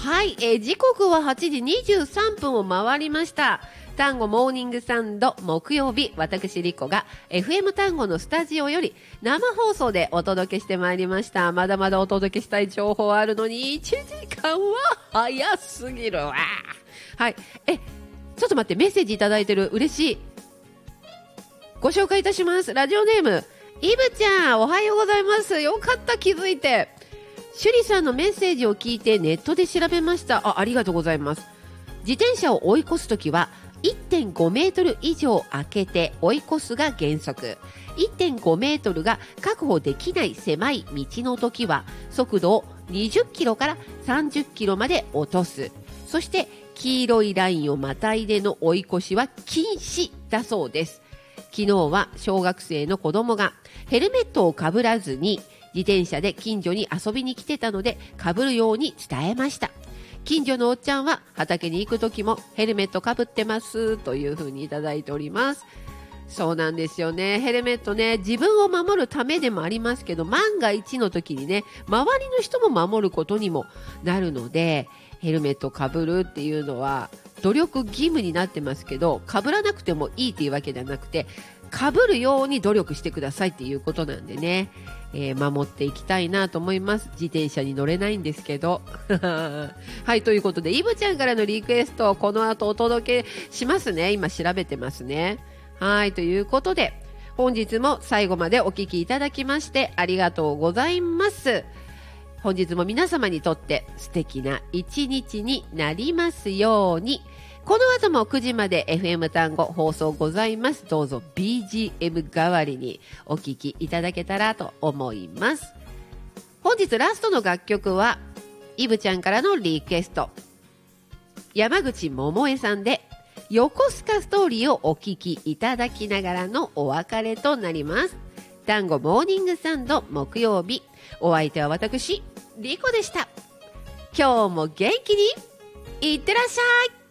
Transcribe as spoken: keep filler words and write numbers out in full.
はい、えー、時刻ははちじにじゅうさんぷんを回りました。単語モーニングサンド木曜日、私リコが エフエム 単語のスタジオより生放送でお届けしてまいりました。まだまだお届けしたい情報あるのにいちじかんは早すぎるわ。はい、えちょっと待って、メッセージいただいてる、嬉しい。ご紹介いたします。ラジオネームイブちゃん、おはようございます。よかった、気づいて。シュリさんのメッセージを聞いてネットで調べました。あ、ありがとうございます。自転車を追い越すときは いってんごメートル以上空けて追い越すが原則。いってんごメートルが確保できない狭い道のときは速度をにじゅっキロからさんじゅっキロまで落とす。そして黄色いラインをまたいでの追い越しは禁止だそうです。昨日は小学生の子供がヘルメットをかぶらずに自転車で近所に遊びに来てたのでかぶるように伝えました。近所のおっちゃんは畑に行く時もヘルメットかぶってますというふうにいただいております。そうなんですよね。ヘルメットね、自分を守るためでもありますけど、万が一の時にね、周りの人も守ることにもなるので、ヘルメットかぶるっていうのは努力義務になってますけど、かぶらなくてもいいっていうわけじゃなくて、かぶるように努力してくださいっていうことなんでね、えー、守っていきたいなと思います。自転車に乗れないんですけどはい、ということでイブちゃんからのリクエストをこの後お届けしますね。今調べてますね。はい、ということで本日も最後までお聞きいただきましてありがとうございます。本日も皆様にとって素敵な一日になりますように。この後もくじまで エフエム 単語放送ございます。どうぞ ビージーエム 代わりにお聴きいただけたらと思います。本日ラストの楽曲はイブちゃんからのリクエスト、山口百恵さんで横須賀ストーリーをお聴きいただきながらのお別れとなります。単語モーニングサンド木曜日、お相手は私リコでした。今日も元気にいってらっしゃい。